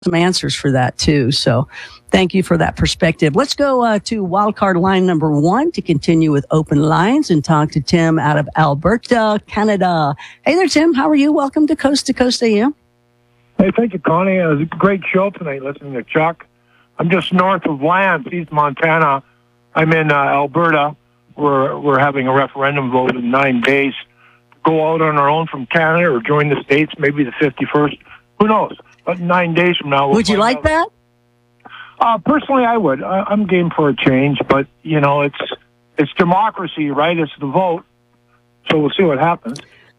some answers for that too. So thank you for that perspective. Let's go to wildcard line number 1 to continue with open lines and talk to Tim out of Alberta, Canada. Hey there, Tim. How are you? Welcome to Coast AM. Hey, thank you, Connie. It was a great show tonight listening to Chuck. I'm just north of Lance, East Montana. I'm in Alberta. We're having a referendum vote in 9 days. Go out on our own from Canada or join the States, maybe the 51st. Who knows? But 9 days from now, would you like that? Personally, I would. I'm game for a change, but it's democracy, right? It's the vote, so we'll see what happens.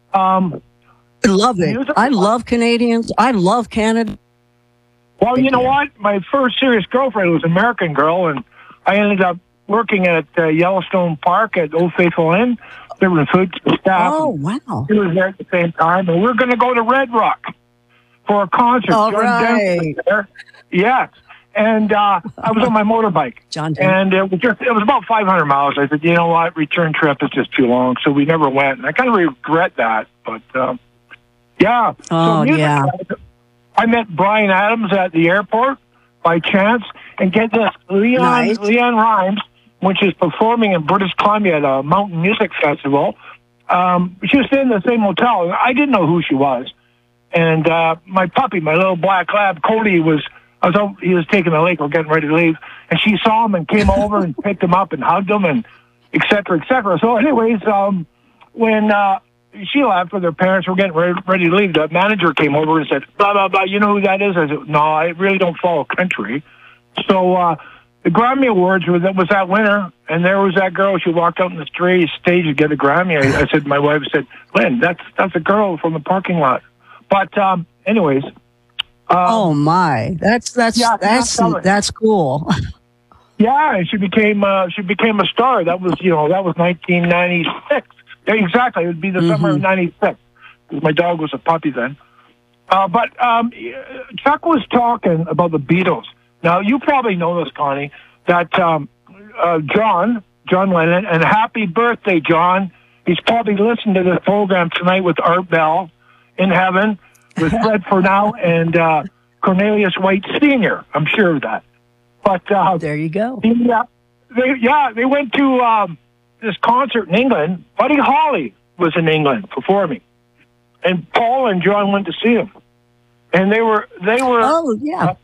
I love it. I love Canadians. I love Canada. Well, you know what? My first serious girlfriend was an American girl, and I ended up working at Yellowstone Park at Old Faithful Inn, serving food to the staff. Oh, wow. She was there at the same time, and we're going to go to Red Rock for a concert. All right. There. Yes. And I was on my motorbike. John and it was about 500 miles. I said, you know what? Return trip is just too long, so we never went. And I kind of regret that, but yeah. Oh, yeah. I met Bryan Adams at the airport by chance, and get this, Leanne Rimes, which is performing in British Columbia at a mountain music festival. She was staying in the same hotel, and I didn't know who she was. And my puppy, my little black lab, Cody, he was taking a lake or getting ready to leave, and she saw him and came over and picked him up and hugged him, and et cetera, et cetera. So anyways, when she left with her parents, were getting ready to leave, the manager came over and said, blah, blah, blah, you know who that is? I said, no, I really don't follow country. So the Grammy Awards was that winner, and there was that girl. She walked out on the stage to get a Grammy. I said, my wife said, Lynn, that's a girl from the parking lot. But anyways. Oh my, that's cool. Yeah, and she became a star. That was 1996. Exactly, it would be the summer of '96 because my dog was a puppy then. But Chuck was talking about the Beatles. Now you probably know this, Connie, that John Lennon, and happy birthday, John. He's probably listening to this program tonight with Art Bell in heaven, with Fred Furnau and Cornelius White Sr. I'm sure of that. But there you go. They went to this concert in England. Buddy Holly was in England performing, and Paul and John went to see him, and they were. Oh yeah.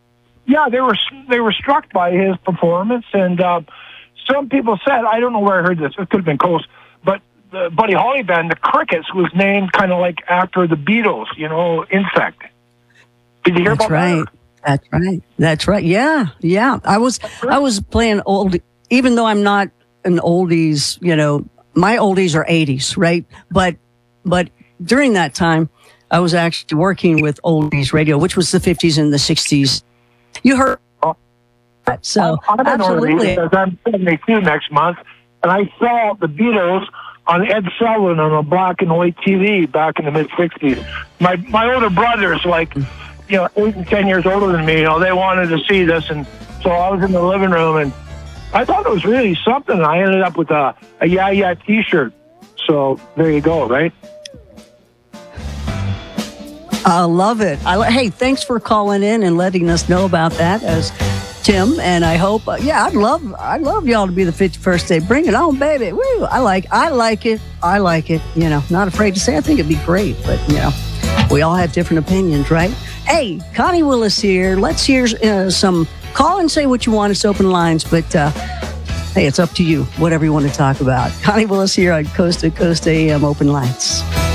They were struck by his performance, and some people said, I don't know where I heard this. It could have been close, but the Buddy Holly band, the Crickets, was named kind of like after the Beatles, Insect. Did you hear about that? That's right. Yeah. I was playing old, even though I'm not an oldies, my oldies are 80s, right? But during that time, I was actually working with oldies radio, which was the 50s and the 60s. You heard that. So I'm absolutely. Because I'm 72 next month, and I saw the Beatles on Ed Sullivan on a black and white TV back in the mid-60s. My older brothers, 8 and 10 years older than me, they wanted to see this, and so I was in the living room, and I thought it was really something. I ended up with a Yeah Yeah T-shirt. So there you go, right? I love it. Hey, thanks for calling in and letting us know about that, as Tim. And I hope, I'd love y'all to be the 51st day. Bring it on, baby. Woo! I like it. Not afraid to say. I think it'd be great, but we all have different opinions, right? Hey, Connie Willis here. Let's hear some. Call and say what you want. It's open lines, but hey, it's up to you. Whatever you want to talk about. Connie Willis here on Coast to Coast AM Open Lines.